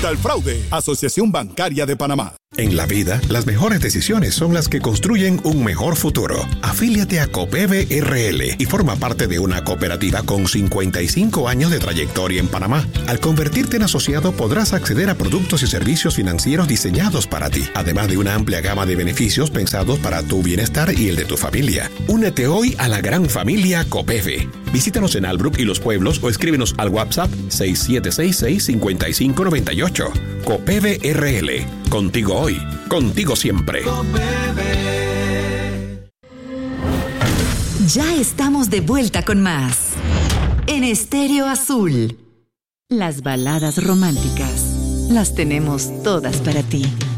contra el fraude. Asociación Bancaria de Panamá. En la vida, las mejores decisiones son las que construyen un mejor futuro. Afíliate a Copeve RL y forma parte de una cooperativa con 55 años de trayectoria en Panamá. Al convertirte en asociado, podrás acceder a productos y servicios financieros diseñados para ti, además de una amplia gama de beneficios pensados para tu bienestar y el de tu familia. Únete hoy a la gran familia Copeve. Visítanos en Albrook y Los Pueblos o escríbenos al WhatsApp 6766-5598. Copeve RL. Contigo hoy, contigo siempre. Ya estamos de vuelta con más. En Estéreo Azul. Las baladas románticas las tenemos todas para ti.